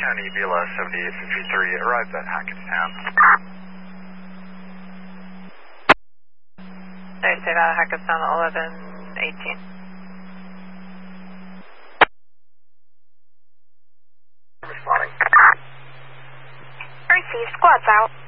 County BLS 7853 arrived at Hackettstown. Sorry, say that, Hackettstown 1118. Responding. Received, squad's out.